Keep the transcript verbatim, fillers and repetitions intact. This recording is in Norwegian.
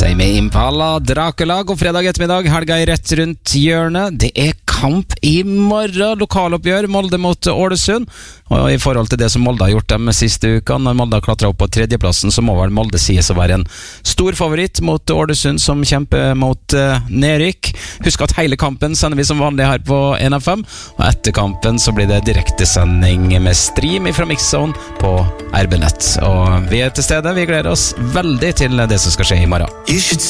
Tame Impala, Dracula, god fredag ettermiddag, helga er rett rundt hjørnet. Det er kamp i morgen, lokaloppgjør, Molde mot Ålesund. Og i forhold til det som Molde har gjort de siste ukene, når Molde har klatret opp på tredjeplassen, så må vel Molde sies å være en stor favoritt mot Ålesund, som kjemper mot uh, nedrykk. Husk at hele kampen sender vi som vanlig her på N F M, og etter kampen så blir det direktesending med stream fra Mixzone på R B Nett. Og vi er til stede, vi gleder oss veldig til det som skal skje i morgen.